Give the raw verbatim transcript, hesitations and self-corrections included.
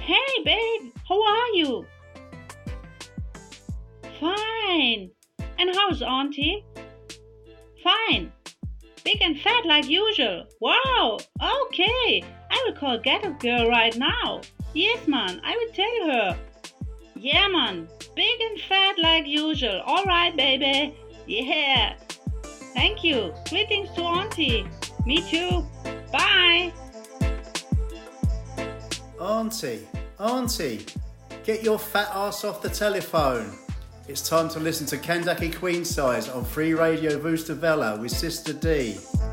Hey, babe, how are you? Fine. And how's Auntie? Fine. Big and fat like usual. Wow. Okay. I will call Ghetto Girl right now. Yes, man. I will tell her. Yeah, man. Big and fat like usual. All right, baby. Yeah. Thank you. Greetings to Auntie. Me too. Bye. Auntie, Auntie, get your fat ass off the telephone. It's time to listen to Kandaki Queen Size on Free Radio Vustavella with Sister D.